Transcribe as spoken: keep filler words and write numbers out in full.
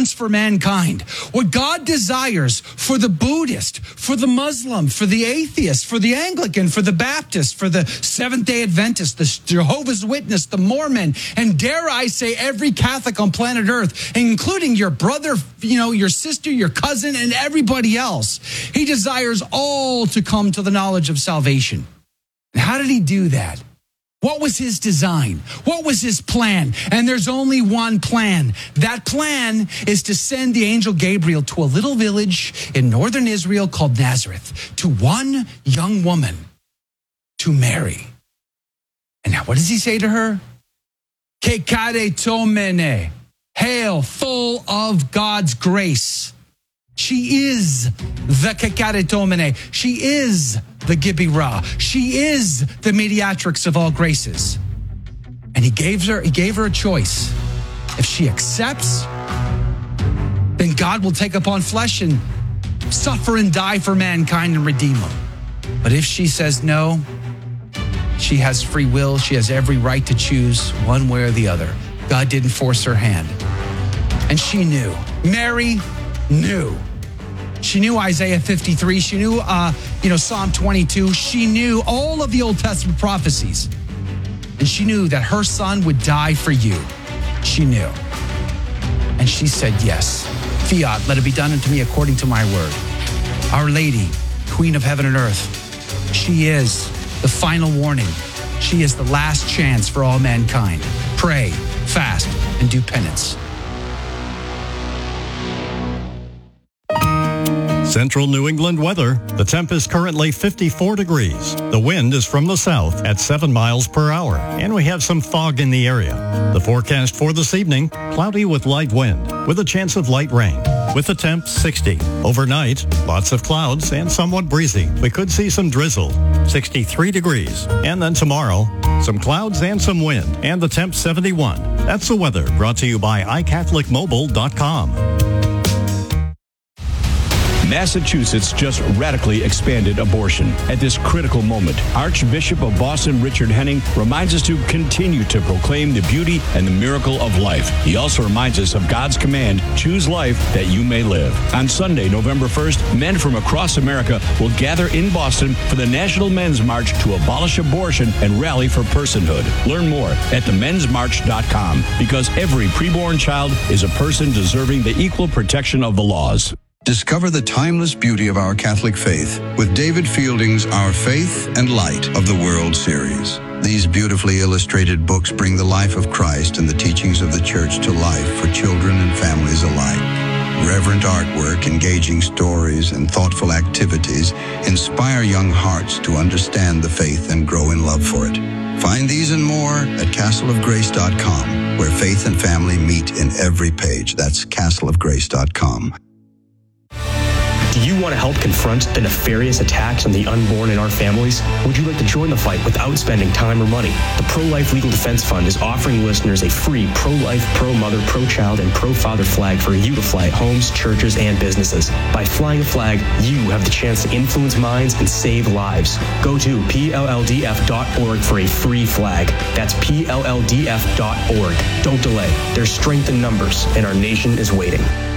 wants for mankind, what God desires for the Buddhist, for the Muslim, for the atheist, for the Anglican, for the Baptist, for the Seventh-day Adventist, the Jehovah's Witness, the Mormon, and dare I say every Catholic on planet Earth, including your brother, you know, your sister, your cousin, and everybody else. He desires all to come to the knowledge of salvation. And how did he do that? What was his design? What was his plan? And there's only one plan. That plan is to send the angel Gabriel to a little village in northern Israel called Nazareth, to one young woman, to Mary. And now what does he say to her? Kekaretomene, hail, full of God's grace. She is the Kekaretomene. She is the Gibirah. She is the mediatrix of all graces. And he gave her, he gave her a choice. If she accepts, then God will take upon flesh and suffer and die for mankind and redeem them. But if she says no, she has free will. She has every right to choose one way or the other. God didn't force her hand. And she knew. Mary knew. She knew Isaiah fifty-three. She knew, uh, you know, Psalm twenty-two. She knew all of the Old Testament prophecies. And she knew that her son would die for you. She knew. And she said, yes, fiat, let it be done unto me according to my word. Our Lady, Queen of heaven and earth, she is the final warning. She is the last chance for all mankind. Pray, fast, and do penance. Central New England weather. The temp is currently fifty-four degrees. The wind is from the south at seven miles per hour, and we have some fog in the area. The forecast for this evening, cloudy with light wind, with a chance of light rain. With the temp sixty. Overnight, lots of clouds and somewhat breezy. We could see some drizzle, sixty-three degrees. And then tomorrow, some clouds and some wind, and the temp seventy-one. That's the weather, brought to you by i catholic mobile dot com. Massachusetts just radically expanded abortion. At this critical moment, Archbishop of Boston Richard Henning reminds us to continue to proclaim the beauty and the miracle of life. He also reminds us of God's command, choose life that you may live. On Sunday, November first, men from across America will gather in Boston for the National Men's March to abolish abortion and rally for personhood. Learn more at the men's march dot com, because every preborn child is a person deserving the equal protection of the laws. Discover the timeless beauty of our Catholic faith with David Fielding's Our Faith and Light of the World series. These beautifully illustrated books bring the life of Christ and the teachings of the Church to life for children and families alike. Reverent artwork, engaging stories, and thoughtful activities inspire young hearts to understand the faith and grow in love for it. Find these and more at castle of grace dot com, where faith and family meet in every page. That's castle of grace dot com. Do you want to help confront the nefarious attacks on the unborn in our families? Would you like to join the fight without spending time or money? The Pro-Life Legal Defense Fund is offering listeners a free pro-life, pro-mother, pro-child, and pro-father flag for you to fly at homes, churches, and businesses. By flying a flag, you have the chance to influence minds and save lives. Go to P L L D F dot org for a free flag. That's P L L D F dot org. Don't delay. There's strength in numbers, and our nation is waiting.